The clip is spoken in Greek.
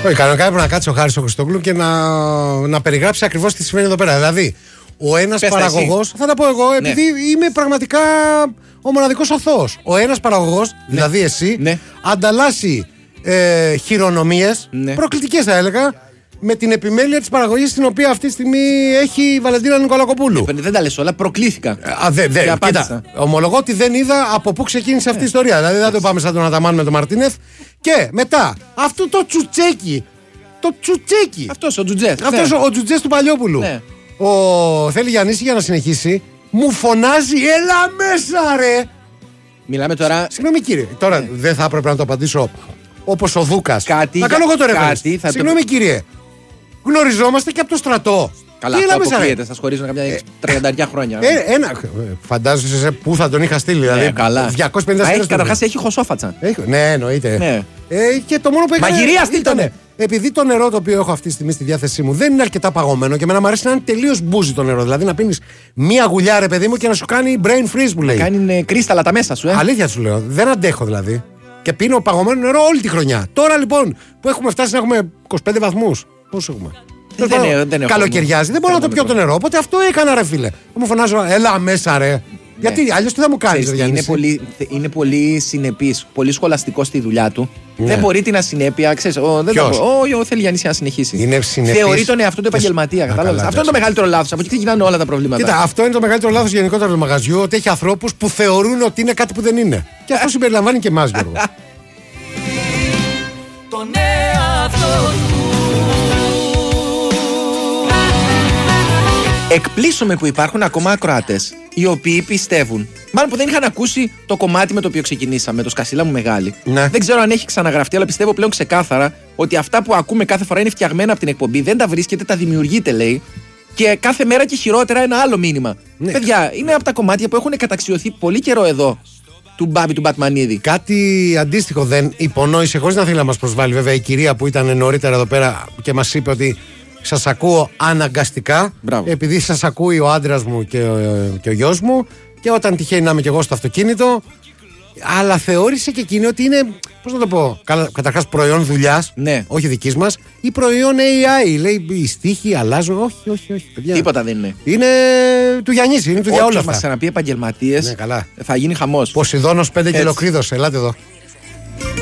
Όχι, κανονικά έπρεπε να κάτσει ο Χάρης ο Χριστόγλου και να περιγράψει ακριβώς τι συμβαίνει εδώ πέρα. Δηλαδή, ο ένας παραγωγός. Θα τα πω εγώ, επειδή είμαι πραγματικά ο μοναδικός αθώος. Ο ένας παραγωγός, δηλαδή εσύ, ανταλλάσσει χειρονομίες, προκλητικές θα έλεγα, με την επιμέλεια της παραγωγής την οποία αυτή τη στιγμή έχει η Βαλεντίνα Νικολακοπούλου. Δεν τα λες όλα, προκλήθηκα. Κοίτα, ομολογώ ότι δεν είδα από πού ξεκίνησε αυτή η ιστορία. Δηλαδή δεν το πάμε σαν τον Αταμάν με τον Μαρτίνεθ. Και μετά αυτό το τσουτσέκι. Το τσουτσέκι. Αυτός ο Τζουτζές. Αυτός ο Τζουτζές του Παλιόπουλου. Ναι. Θέλει Γιαννήση για να συνεχίσει. Μου φωνάζει, έλα μέσα ρε. Μιλάμε τώρα. Συγγνώμη κύριε, τώρα δεν θα έπρεπε να το απαντήσω όπως ο Δούκας. Κάτι. Να κάνω εγώ το ρεφέρες. Συγγνώμη κύριε. Γνωριζόμαστε και από το στρατό. Καλά, αυτό αποκλείεται. Σας χωρίζουν καμιά 30 χρόνια. Φαντάζεσαι πού θα τον είχα στείλει. Δηλαδή, καλά. 250 καταρχάς έχει χωσόφατσα. Ναι, εννοείται. Ναι. Και το μόνο που έκανε. Μαγειρία στείλτονε. Επειδή το νερό το οποίο έχω αυτή τη στιγμή στη διάθεσή μου δεν είναι αρκετά παγωμένο και εμένα μου αρέσει να είναι τελείως μπούζι το νερό. Δηλαδή να πίνεις μία γουλιά, ρε παιδί μου, και να σου κάνει brain freeze που λέει. Να κάνει κρίσταλα τα μέσα σου, Αλήθεια σου λέω. Δεν αντέχω δηλαδή. Και πίνω παγωμένο νερό όλη τη χρονιά. Τώρα λοιπόν που έχουμε φτάσει να έχουμε 25 βαθμούς. Πόσο έχουμε. Δεν καλοκαιριάζει, δεν μπορώ να το πιω το νερό. Οπότε αυτό έκανα, ρε φίλε. Μου φωνάζω, έλα μέσα, ρε. Γιατί αλλιώς τι θα μου κάνεις, ρε. Είναι πολύ συνεπής, πολύ σχολαστικός στη δουλειά του. Δεν μπορεί την ασυνέπεια, ξέρεις. Θέλει Γιάννης να συνεχίσει. Είναι συνεπής. Θεωρεί τον εαυτό του επαγγελματία. Κατάλαβες. Αυτό είναι το μεγαλύτερο λάθος. Από εκεί ξεκινάνε όλα τα προβλήματα. Κοίτα, αυτό είναι το μεγαλύτερο λάθος γενικότερα του μαγαζιού. Ότι έχει ανθρώπους που θεωρούν ότι είναι κάτι που δεν είναι. Και αυτό συμπεριλαμβάνει και εμάς, Γιώργο. Τον εαυτό του. Εκπλήσωμαι που υπάρχουν ακόμα ακροατές οι οποίοι πιστεύουν, μάλλον που δεν είχαν ακούσει το κομμάτι με το οποίο ξεκινήσαμε, το Σκασίλα μου μεγάλη. Ναι. Δεν ξέρω αν έχει ξαναγραφτεί, αλλά πιστεύω πλέον ξεκάθαρα ότι αυτά που ακούμε κάθε φορά είναι φτιαγμένα από την εκπομπή. Δεν τα βρίσκεται, τα δημιουργείτε, λέει. Και κάθε μέρα και χειρότερα ένα άλλο μήνυμα. Ναι. Παιδιά, είναι από τα κομμάτια που έχουν καταξιωθεί πολύ καιρό εδώ. Του Μπάμπη του Μπατμανίδη. Κάτι αντίστοιχο δεν υπονόησε, χωρίς να θέλει να μας προσβάλλει βέβαια η κυρία που ήταν νωρίτερα εδώ πέρα και μας είπε ότι σας ακούω αναγκαστικά. Μπράβο. Επειδή σας ακούει ο άντρας μου και ο γιος μου και όταν τυχαίνει να είμαι και εγώ στο αυτοκίνητο. Αλλά θεώρησε και εκείνη ότι είναι, πώς να το πω, καταρχάς προϊόν δουλειάς, όχι δικής μας, ή προϊόν AI. Λέει οι στίχοι αλλάζουν. Όχι, παιδιά. Τίποτα δεν είναι. Είναι του Γιαννήση, είναι του διαόλου αυτά. Μας ξαναπεί επαγγελματίες, ναι, καλά. θα γίνει χαμός. Ποσειδώνος 5 και Λοκρίδος, ελάτε εδώ.